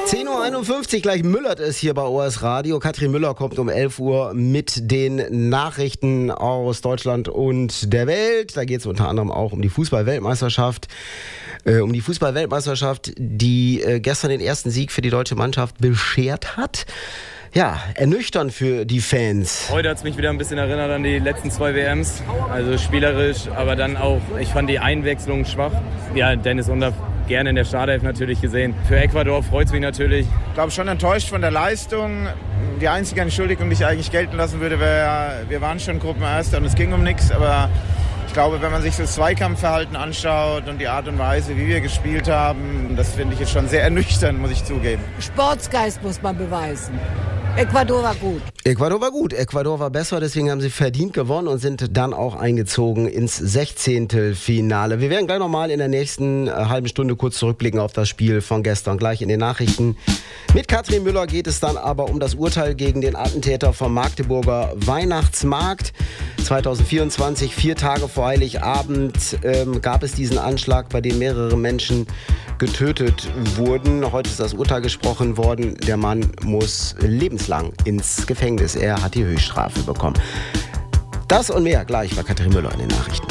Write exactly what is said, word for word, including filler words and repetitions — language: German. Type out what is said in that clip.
zehn Uhr einundfünfzig, gleich müllert es hier bei O S Radio. Katrin Müller kommt um elf Uhr mit den Nachrichten aus Deutschland und der Welt. Da geht es unter anderem auch um die Fußball-Weltmeisterschaft. Äh, um die Fußball-Weltmeisterschaft, die äh, gestern den ersten Sieg für die deutsche Mannschaft beschert hat. Ja, ernüchternd für die Fans. Heute hat es mich wieder ein bisschen erinnert an die letzten zwei W Ms. Also spielerisch, aber dann auch, ich fand die Einwechslung schwach. Ja, Dennis Undaff gerne in der Startelf natürlich gesehen. Für Ecuador freut es mich natürlich. Ich glaube, schon enttäuscht von der Leistung. Die einzige Entschuldigung, die ich eigentlich gelten lassen würde, wäre, wir waren schon Gruppenerster und es ging um nichts. Aber ich glaube, wenn man sich das Zweikampfverhalten anschaut und die Art und Weise, wie wir gespielt haben, das finde ich jetzt schon sehr ernüchternd, muss ich zugeben. Sportsgeist muss man beweisen. Ecuador war gut. Ecuador war gut, Ecuador war besser, deswegen haben sie verdient gewonnen und sind dann auch eingezogen ins Sechzehntelfinale. Wir werden gleich nochmal in der nächsten äh, halben Stunde kurz zurückblicken auf das Spiel von gestern. Gleich in den Nachrichten. Mit Katrin Müller geht es dann aber um das Urteil gegen den Attentäter vom Magdeburger Weihnachtsmarkt. zwanzig vierundzwanzig, vier Tage vor Heiligabend, ähm, gab es diesen Anschlag, bei dem mehrere Menschen getötet wurden. Heute ist das Urteil gesprochen worden. Der Mann muss lebenslang ins Gefängnis. Er hat die Höchststrafe bekommen. Das und mehr gleich bei Katrin Müller in den Nachrichten.